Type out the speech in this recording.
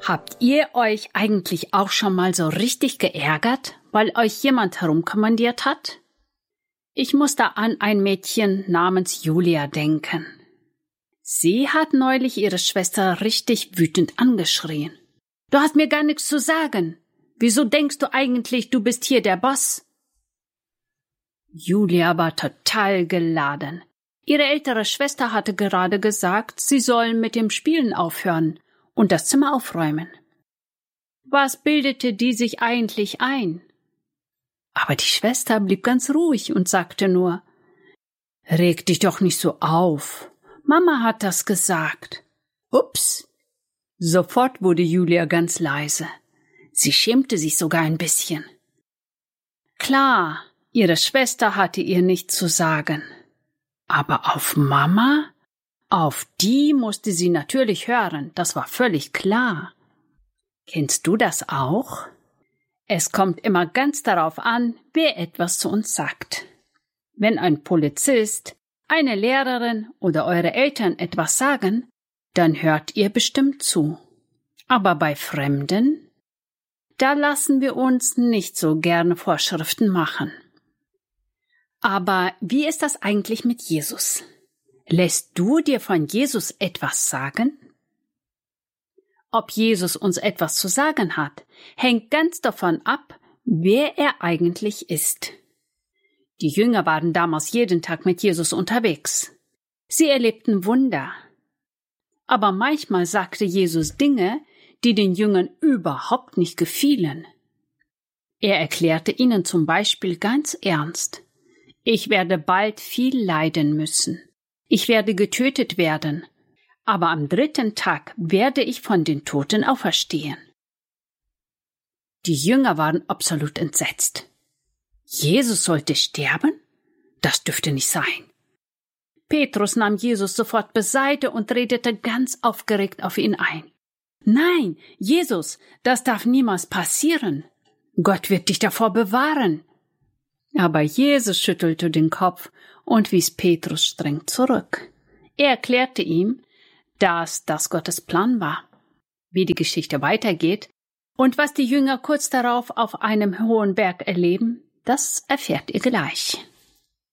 Habt ihr euch eigentlich auch schon mal so richtig geärgert, weil euch jemand herumkommandiert hat? Ich muss da an ein Mädchen namens Julia denken. Sie hat neulich ihre Schwester richtig wütend angeschrien. Du hast mir gar nichts zu sagen. Wieso denkst du eigentlich, du bist hier der Boss? Julia war total geladen. Ihre ältere Schwester hatte gerade gesagt, sie sollen mit dem Spielen aufhören und das Zimmer aufräumen. Was bildete die sich eigentlich ein? Aber die Schwester blieb ganz ruhig und sagte nur, reg dich doch nicht so auf. Mama hat das gesagt. Ups. Sofort wurde Julia ganz leise. Sie schämte sich sogar ein bisschen. Klar, ihre Schwester hatte ihr nichts zu sagen. Aber auf Mama? Auf die musste sie natürlich hören, das war völlig klar. Kennst du das auch? Es kommt immer ganz darauf an, wer etwas zu uns sagt. Wenn ein Polizist, eine Lehrerin oder eure Eltern etwas sagen, dann hört ihr bestimmt zu. Aber bei Fremden, da lassen wir uns nicht so gerne Vorschriften machen. Aber wie ist das eigentlich mit Jesus? Lässt du dir von Jesus etwas sagen? Ob Jesus uns etwas zu sagen hat, hängt ganz davon ab, wer er eigentlich ist. Die Jünger waren damals jeden Tag mit Jesus unterwegs. Sie erlebten Wunder. Aber manchmal sagte Jesus Dinge, die den Jüngern überhaupt nicht gefielen. Er erklärte ihnen zum Beispiel ganz ernst: Ich werde bald viel leiden müssen. Ich werde getötet werden. Aber am 3. Tag werde ich von den Toten auferstehen. Die Jünger waren absolut entsetzt. Jesus sollte sterben? Das dürfte nicht sein. Petrus nahm Jesus sofort beiseite und redete ganz aufgeregt auf ihn ein. Nein, Jesus, das darf niemals passieren. Gott wird dich davor bewahren. Aber Jesus schüttelte den Kopf und wies Petrus streng zurück. Er erklärte ihm, dass das Gottes Plan war. Wie die Geschichte weitergeht und was die Jünger kurz darauf auf einem hohen Berg erleben, das erfährt ihr gleich.